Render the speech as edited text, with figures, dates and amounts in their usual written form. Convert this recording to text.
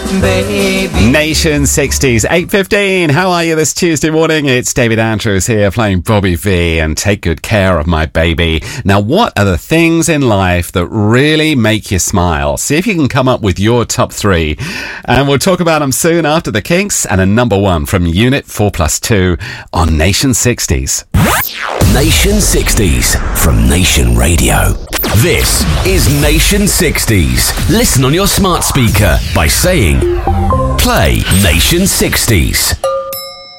baby. Nation 60s, 8:15. How are you this Tuesday morning? It's David Andrews here playing Bobby V and Take Good Care of My Baby. Now, what are the things in life that really make you smile? See if you can come up with your top three. And we'll talk about them soon after the Kinks and a number one from Unit 4+2 on Nation 60s. Nation 60s from Nation Radio. This is Nation 60s. Listen on your smart speaker by saying, play Nation 60s.